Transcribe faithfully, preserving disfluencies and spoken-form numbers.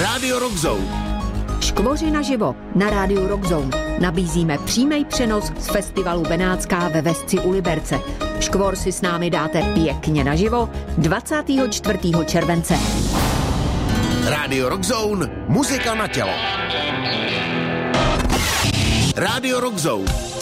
Rádio Rockzone. Škvoři naživo na Rádiu Rockzone. Nabízíme přímý přenos z festivalu Benátská ve Vesci u Liberce. Škvor si s námi dáte pěkně naživo dvacátého čtvrtého července. Rádio Rockzone, muzika na tělo. Rádio Rockzone.